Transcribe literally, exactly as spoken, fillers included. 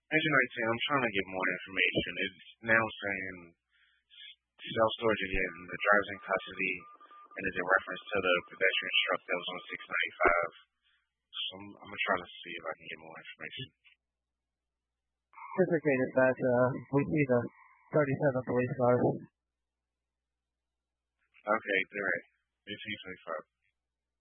Engine nineteen, I'm trying to get more information. It's now saying self-storage again, the driver's in custody, and is in reference to the pedestrian truck that was on six ninety-five. So I'm, I'm going to try to see if I can get more information. District dispatch, uh, we see the thirty-seven police cars. Okay, they're right. fifteen twenty-five.